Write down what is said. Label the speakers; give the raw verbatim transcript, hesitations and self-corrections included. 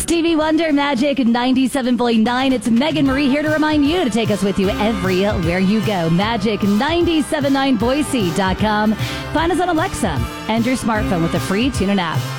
Speaker 1: Stevie Wonder, Magic ninety-seven point nine. It's Megan Marie here to remind you to take us with you everywhere you go. Magic nine seven nine Boise dot com. Find us on Alexa and your smartphone with the free TuneIn app.